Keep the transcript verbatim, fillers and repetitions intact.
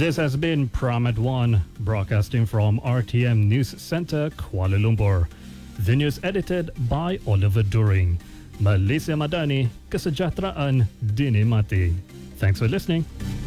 This has been Pram at One, broadcasting from R T M News Center, Kuala Lumpur. The news edited by Oliver During. Malaysia Madani, Kesejahteraan Dinimati. Thanks for listening.